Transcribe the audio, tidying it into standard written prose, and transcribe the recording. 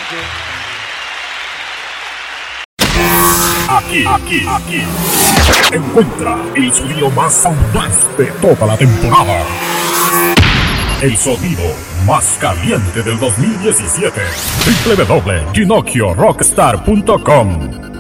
Aquí. Encuentra el sonido más audaz de toda la temporada. El sonido más caliente del 2017. www.ginocchiorockstar.com